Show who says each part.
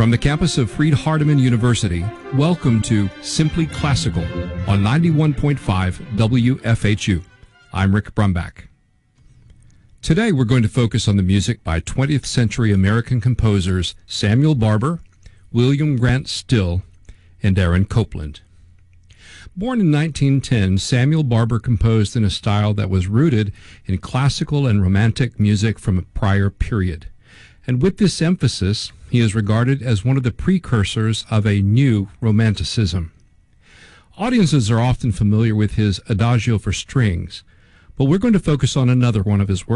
Speaker 1: From the campus of Freed-Hardeman University, welcome to Simply Classical on 91.5 WFHU. I'm Rick Brumbach. Today we're going to focus on the music by 20th century American composers Samuel Barber, William Grant Still, and Aaron Copland. Born in 1910, Samuel Barber composed in a style that was rooted in classical and romantic music from a prior period. And with this emphasis, he is regarded as one of the precursors of a new romanticism. Audiences are often familiar with his Adagio for strings, but we're going to focus on another one of his works.